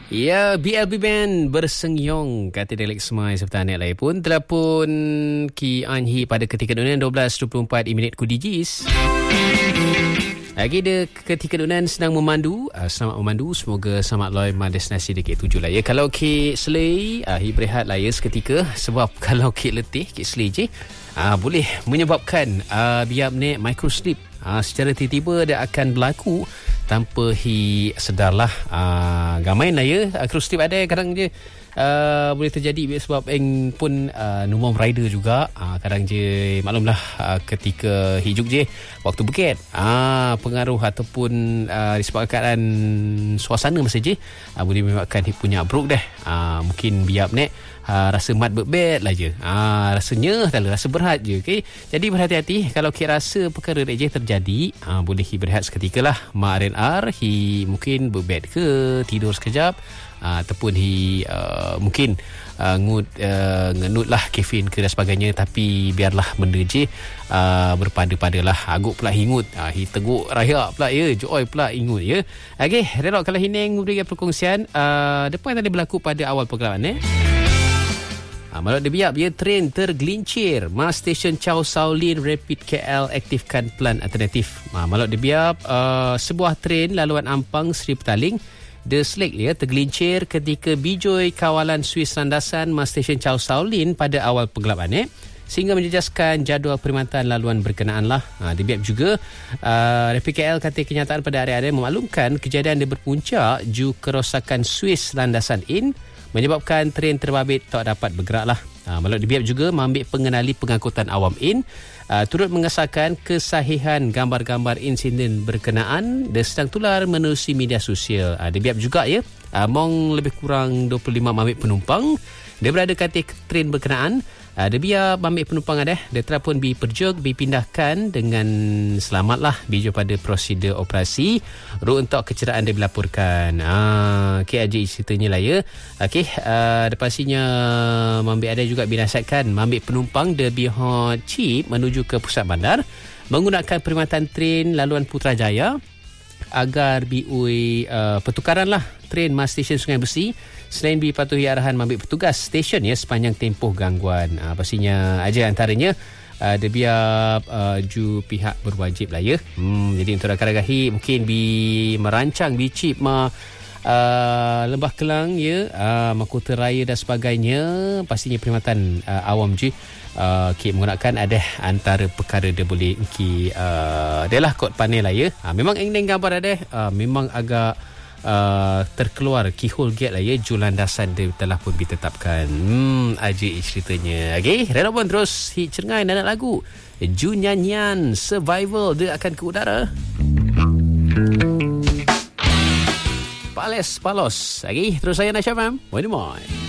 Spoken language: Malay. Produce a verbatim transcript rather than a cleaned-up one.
Ya, B L B Band bersengyong kata Delek Semai serta anak lain pun telah pun ki anhi pada ketika dunia dua belas dua puluh empat minit kudijis. Lagi dia ketika dunia sedang memandu, uh, selamat memandu, semoga selamat loy ma destinasi dekat tuju lah ya. Kalau ki selai, uh, hi berehat lah ya seketika, sebab kalau ki letih, ki selai je, uh, boleh menyebabkan uh, biar nek micro sleep. Uh, secara tiba-tiba dia akan berlaku tanpa hi sedarlah. Uh, gamain lah ya. Micro sleep ada kadang je uh, boleh terjadi sebab eng pun uh, numom rider juga. Uh, kadang je maklumlah uh, ketika hijuk je waktu bukit. Uh, pengaruh ataupun uh, disebabkan suasana masa je uh, boleh menyebabkan hi punya brok dah. Uh, mungkin biar nek Uh, rasa mat berbet lah je, uh, rasanya tak rasa berat je, okay? Jadi berhati-hati kalau kira rasa perkara je terjadi, uh, boleh hi berehat seketika lah. Ma R N R hi mungkin berbet ke, tidur sekejap, uh, ataupun hi uh, mungkin uh, ngut, uh, ngenut lah kafein ke dan sebagainya, tapi biarlah benda je uh, berpada-pada lah. Aguk pula hingut, uh, hi teguk raya pula ya, joy pula ingut ya. Okay, relok kalau hining memberikan perkongsian uh, depan tadi berlaku pada awal pergelaran eh. Ha, Malot dia biar dia train tergelincir. Mas stesen Chow Sau Lin Rapid K L aktifkan plan alternatif. Ha, Malot dia biar uh, sebuah train laluan Ampang Seri Petaling The Slake ya, tergelincir ketika bijoi kawalan Swiss landasan Mas stesen Chow Sau Lin pada awal penggelapan eh, sehingga menjejaskan jadual perkhidmatan laluan berkenaan lah. Ha, dia biar juga uh, Rapid K L kata kenyataan pada hari-hari memaklumkan kejadian dia berpuncak ju kerosakan Swiss landasan in menyebabkan train terbabit tak dapat bergerak lah. Ha, Malot D B F juga mengambil pengenali pengangkutan awam in, uh, turut mengesahkan kesahihan gambar-gambar insiden berkenaan dan sedang tular menerusi media sosial. Uh, D B F juga ya, uh, mong lebih kurang dua puluh lima ambil penumpang dia berada kat train berkenaan. Uh, dia biar ambil penumpang ada, dia telah pun diperjug, dipindahkan dengan selamatlah biju pada prosedur operasi. Ru untuk kecederaan dia dilaporkan. Ah, okey aja ceritanya lah ya. Okey, uh, pastinya ambil ada juga binasatkan ambil penumpang dia biar chip menuju ke pusat bandar menggunakan perkhidmatan train laluan Putrajaya agar biui uh, pertukaran lah train mas stesen Sungai Besi selain dipatuhi arahan ambil petugas stesen ya sepanjang tempoh gangguan. Uh, pastinya aja antaranya uh, dia biar uh, ju pihak berwajib lah ya. Hmm, jadi untuk rakan-rakan hi mungkin bi merancang bi chip ma uh, Lembah Kelang ya, uh, Mahkota Raya dan sebagainya, pastinya perkhidmatan uh, awam je Uh, okay, menggunakan ada antara perkara dia boleh ki uh, dia lah kod panel lah ya. Uh, memang engeng gambar ada uh, memang agak uh, terkeluar keyhole gate lah ya, julandasan dia telah pun ditetapkan. Hmm, aje ceritanya. Okey, rela pun terus hit cengai dan lagu Ju Nyanyian Survival dia akan ke udara. Pales Palos. Okey, terus saya Nasya Fam. Why do more?